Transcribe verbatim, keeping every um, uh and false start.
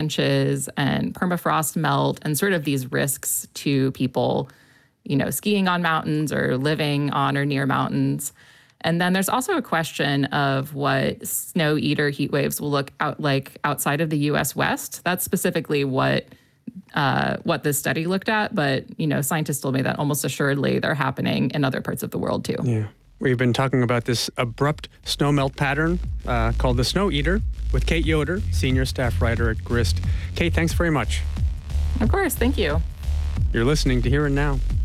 avalanches and permafrost melt and sort of these risks to people, you know, skiing on mountains or living on or near mountains. And then there's also a question of what snow eater heat waves will look out like outside of the U S West. That's specifically what uh, what this study looked at. But, you know, scientists told me that almost assuredly they're happening in other parts of the world, too. Yeah. We've been talking about this abrupt snowmelt pattern uh, called the snow eater with Kate Yoder, senior staff writer at GRIST. Kate, thanks very much. Of course. Thank you. You're listening to Here and Now.